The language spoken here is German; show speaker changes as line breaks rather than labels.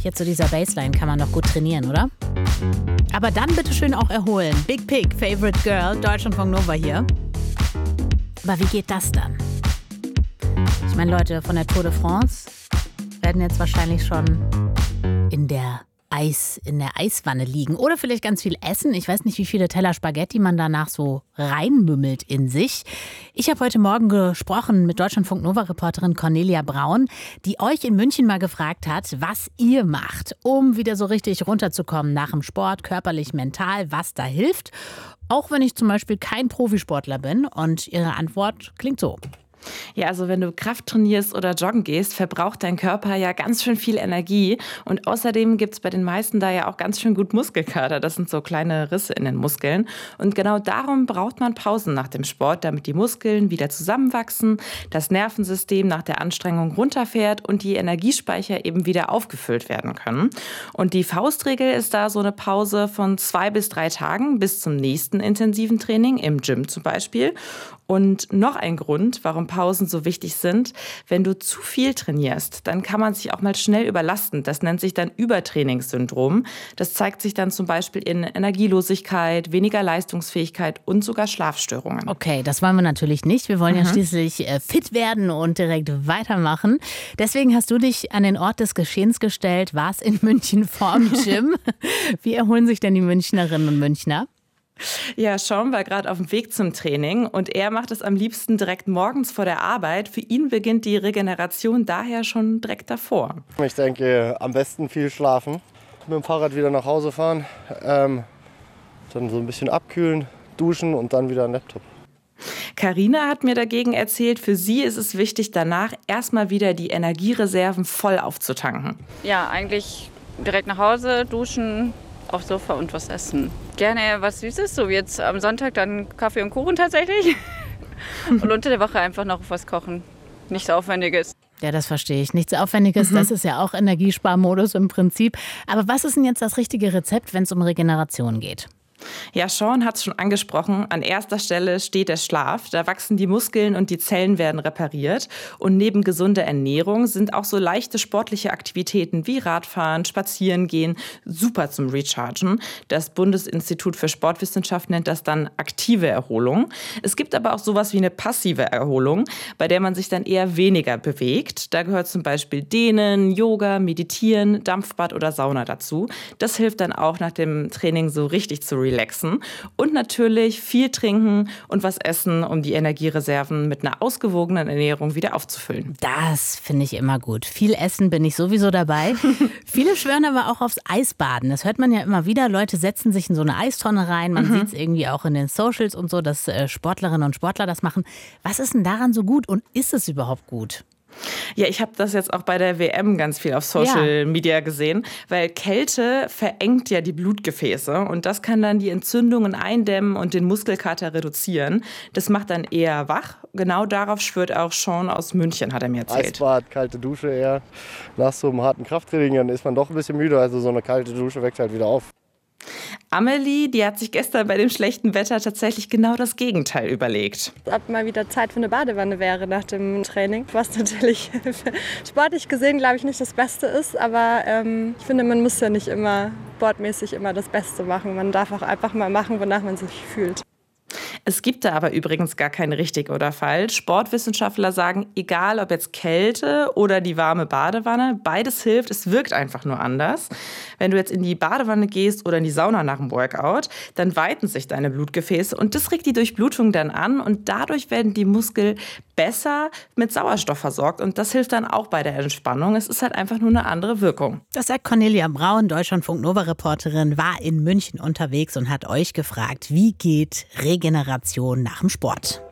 Jetzt zu dieser Baseline kann man doch gut trainieren, oder? Aber dann bitte schön auch erholen. Big Pig, Favorite Girl, Deutschlandfunk Nova hier. Aber wie geht das dann? Ich meine, Leute von der Tour de France werden jetzt wahrscheinlich schon in der Eiswanne liegen oder vielleicht ganz viel essen. Ich weiß nicht, wie viele Teller Spaghetti man danach so reinmümmelt in sich. Ich habe heute Morgen gesprochen mit Deutschlandfunk Nova-Reporterin Cornelia Braun, die euch in München mal gefragt hat, was ihr macht, um wieder so richtig runterzukommen nach dem Sport, körperlich, mental, was da hilft. Auch wenn ich zum Beispiel kein Profisportler bin. Und ihre Antwort klingt so.
Ja, also wenn du Kraft trainierst oder joggen gehst, verbraucht dein Körper ja ganz schön viel Energie. Und außerdem gibt es bei den meisten da ja auch ganz schön gut Muskelkater. Das sind so kleine Risse in den Muskeln. Und genau darum braucht man Pausen nach dem Sport, damit die Muskeln wieder zusammenwachsen, das Nervensystem nach der Anstrengung runterfährt und die Energiespeicher eben wieder aufgefüllt werden können. Und die Faustregel ist da so eine Pause von 2 bis 3 Tagen bis zum nächsten intensiven Training, im Gym zum Beispiel. Und noch ein Grund, warum Pausen so wichtig sind: Wenn du zu viel trainierst, dann kann man sich auch mal schnell überlasten. Das nennt sich dann Übertrainingssyndrom. Das zeigt sich dann zum Beispiel in Energielosigkeit, weniger Leistungsfähigkeit und sogar Schlafstörungen.
Okay, das wollen wir natürlich nicht. Wir wollen ja schließlich fit werden und direkt weitermachen. Deswegen hast du dich an den Ort des Geschehens gestellt, warst in München vorm Gym. Wie erholen sich denn die Münchnerinnen und Münchner?
Ja, Sean war gerade auf dem Weg zum Training und er macht es am liebsten direkt morgens vor der Arbeit. Für ihn beginnt die Regeneration daher schon direkt davor.
Ich denke, am besten viel schlafen, mit dem Fahrrad wieder nach Hause fahren, dann so ein bisschen abkühlen, duschen und dann wieder ein Laptop.
Carina hat mir dagegen erzählt, für sie ist es wichtig, danach erstmal wieder die Energiereserven voll aufzutanken.
Ja, eigentlich direkt nach Hause, duschen, aufs Sofa und was essen. Gerne was Süßes, so wie jetzt am Sonntag dann Kaffee und Kuchen tatsächlich. Und unter der Woche einfach noch was kochen. Nichts Aufwendiges.
Ja, das verstehe ich. Nichts Aufwendiges, das ist ja auch Energiesparmodus im Prinzip. Aber was ist denn jetzt das richtige Rezept, wenn es um Regeneration geht?
Ja, Sean hat es schon angesprochen. An erster Stelle steht der Schlaf. Da wachsen die Muskeln und die Zellen werden repariert. Und neben gesunder Ernährung sind auch so leichte sportliche Aktivitäten wie Radfahren, Spazierengehen super zum Rechargen. Das Bundesinstitut für Sportwissenschaft nennt das dann aktive Erholung. Es gibt aber auch sowas wie eine passive Erholung, bei der man sich dann eher weniger bewegt. Da gehört zum Beispiel Dehnen, Yoga, Meditieren, Dampfbad oder Sauna dazu. Das hilft dann auch nach dem Training so richtig zu relaxen. Und natürlich viel trinken und was essen, um die Energiereserven mit einer ausgewogenen Ernährung wieder aufzufüllen.
Das finde ich immer gut. Viel essen bin ich sowieso dabei. Viele schwören aber auch aufs Eisbaden. Das hört man ja immer wieder. Leute setzen sich in so eine Eistonne rein. Man sieht es irgendwie auch in den Socials und so, dass Sportlerinnen und Sportler das machen. Was ist denn daran so gut und ist es überhaupt gut?
Ja, ich habe das jetzt auch bei der WM ganz viel auf Social Media gesehen, weil Kälte verengt ja die Blutgefäße und das kann dann die Entzündungen eindämmen und den Muskelkater reduzieren. Das macht dann eher wach. Genau darauf schwört auch Sean aus München, hat er mir erzählt.
Eisbad, kalte Dusche eher. Nach so einem harten Krafttraining dann ist man doch ein bisschen müde, also so eine kalte Dusche weckt halt wieder auf.
Amelie, die hat sich gestern bei dem schlechten Wetter tatsächlich genau das Gegenteil überlegt.
Ob mal wieder Zeit für eine Badewanne wäre nach dem Training, was natürlich sportlich gesehen, glaube ich, nicht das Beste ist. Aber ich finde, man muss ja nicht immer sportmäßig immer das Beste machen. Man darf auch einfach mal machen, wonach man sich fühlt.
Es gibt da aber übrigens gar kein richtig oder falsch. Sportwissenschaftler sagen, egal ob jetzt Kälte oder die warme Badewanne, beides hilft, es wirkt einfach nur anders. Wenn du jetzt in die Badewanne gehst oder in die Sauna nach dem Workout, dann weiten sich deine Blutgefäße und das regt die Durchblutung dann an und dadurch werden die Muskeln besser mit Sauerstoff versorgt und das hilft dann auch bei der Entspannung. Es ist halt einfach nur eine andere Wirkung.
Das sagt Cornelia Braun, Deutschlandfunk Nova-Reporterin, war in München unterwegs und hat euch gefragt, wie geht Regeneration nach dem Sport?